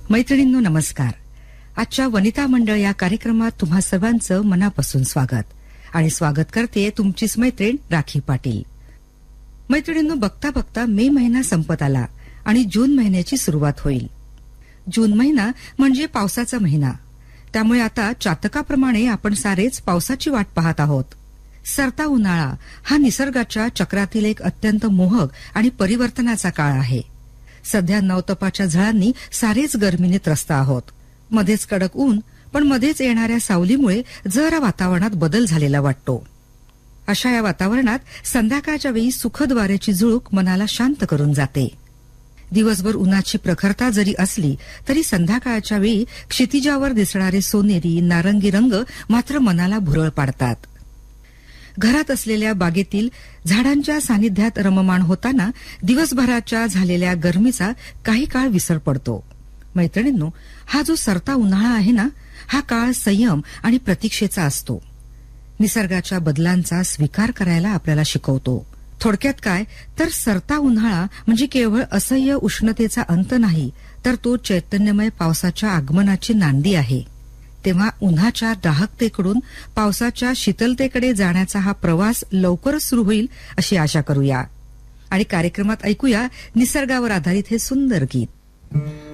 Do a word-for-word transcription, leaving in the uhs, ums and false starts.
मैत्रिणींनो नमस्कार. आजच्या वनिता मंडळ या कार्यक्रमात तुम्हा सर्वांचं मनापासून स्वागत आणि स्वागत करते तुमचीच मैत्रीण राखी पाटील. मैत्रिणींनो, बघता बघता मे महिना संपत आला आणि जून महिन्याची सुरुवात होईल. जून महिना म्हणजे पावसाचा महिना, त्यामुळे आता चातकाप्रमाणे आपण सारेच पावसाची वाट पाहत आहोत. सरता उन्हाळा हा निसर्गाच्या चक्रातील एक अत्यंत मोहक आणि परिवर्तनाचा काळ आहे. सध्या नवतपाच्या झळांनी सारेच गर्मीने त्रस्त आहोत. मध्येच कडक ऊन, पण मध्येच येणाऱ्या सावलीमुळे जरा वातावरणात बदल झालेला वाटतो. अशा या वातावरणात संध्याकाळच्या वेळी सुखद वाऱ्याची झुळूक मनाला शांत करून जाते. दिवसभर उन्हाची प्रखरता जरी असली तरी संध्याकाळच्या वेळी क्षितिजावर दिसणारे सोनेरी नारंगी रंग मात्र मनाला भुरळ पाडतात. घरात असलेल्या बागेतील झाडांच्या सानिध्यात रममाण होताना दिवसभराच्या झालेल्या गरमीचा काही काळ विसर पडतो. मैत्रिणींनो, हा जो सरता उन्हाळा आहे ना, हा काळ संयम आणि प्रतीक्षेचा असतो. निसर्गाच्या बदलांचा स्वीकार करायला आपल्याला शिकवतो. थोडक्यात काय तर सरता उन्हाळा म्हणजे केवळ असह्य उष्णतेचा अंत नाही, तर तो चैतन्यमय पावसाच्या आगमनाची नांदी आहे. तेव्हा उन्हाच्या दाहकतेकडून पावसाच्या शीतलतेकडे जाण्याचा हा प्रवास लवकरच सुरू होईल अशी आशा करूया. आणि कार्यक्रमात ऐकूया निसर्गावर आधारित हे सुंदर गीत.